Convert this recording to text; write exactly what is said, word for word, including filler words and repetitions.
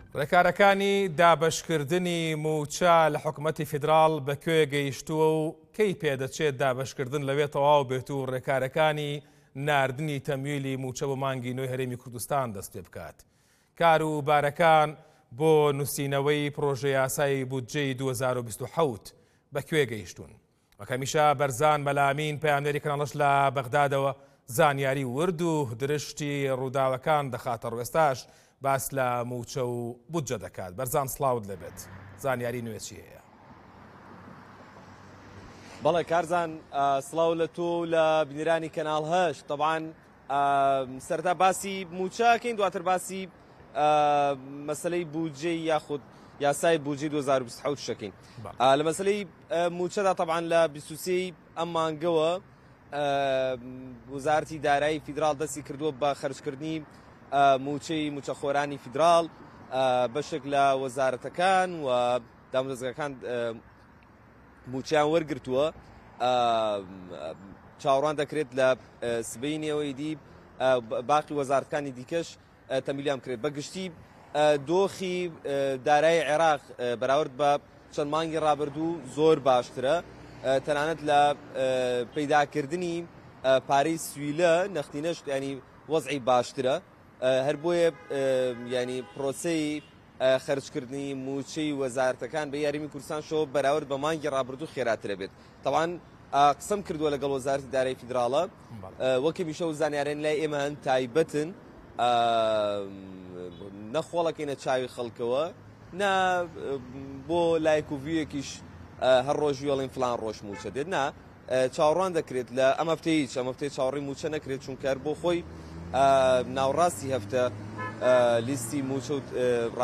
ڕێکارەکانی دابەشکردنی موچە لە حکوومەتی فیدراڵ بەکوێ گەیشتووە و کەی پێدەچێت دابەشکردن لەوێ تەواو بێت و ڕێکارەکانی ناردنی تەمویلی موچە بۆ مانگی نوێی هەرێمی کوردستان دەست پێ بکات. کار و بارەکان بۆ نووسینەوەی پرۆژە یاسای بودجەی دوو هەزار و بیست و حەوت بەکوێ گەیشتون. وەکەمیشە بەرزان مەلامین پەیامەری کەناڵەش لە بەغدادەوە زانیاری ورد و درشتی ڕووداوەکان دەخاتە ڕوێستاش باس لە موچە و بودجە دەکات. بەرزان سڵاوت لەبێت. زانیاری نوێ چی هەیە؟ بەڵێ کارزان سڵاو لە تۆ لە بینیرانی کەناڵ هەشت. طبعاً سەرەتا باسی موچەکەین، دواتر باسی مەسەلەی بودجەی یاخود یاسای بودجەی دوو هەزار و بیست و حەوت شەکەین. لە مەسەلەی موچەدا طبعاً لە بیست و سێ ئەم مانگەوە وزارەتی دارایی فیدراڵ دەستی کردووە بە خەرجکردنی موچەی موچەخۆرانی فیدراڵ بەشێک لە وەزارەتەکان و دامەزراوەکان موچیان وەرگرتووە. چاوەڕوان دەکرێت لە سبەینەوەی دی باقی وەزارەتەکانی دیکەش تەمویلیان کرێت. بەگشتی دۆخی دارایی عێراق بەراورد بە چەند مانگی ڕابردوو زۆر باشترە، تەنانەت لە پەیداکردنی پارەی سویلە نەختینەش ینی وەزعی باشترە. هەر بۆیە ینی پرۆسەی خەرجکردنی موچەی وەزارەتەکان بە یاریمی کوردستان شۆ بەراورد بە مانگی ڕابردوو خێراترە بێت. تەواان قسەم کردووە لەگەڵ وەزارەتی دارایی فیدراڵە، وەکی میشە و زانیاریان لای ئێمە هەن تایبەتن، نەخۆڵەکەینە چاوی خەڵکەوە، نا بۆ لایک و ڤیوێکیش هەر ڕۆژ وێڵین فلان ڕۆژ موچە دێت، نا چاوەڕوان دەکرێت لە ئەم هەفتەی هیچ ئەم هەفتەی چاوەڕێی موچە نەکرێت، چونکە بۆ خۆی ناوڕاستی هەفتە لیستی موچە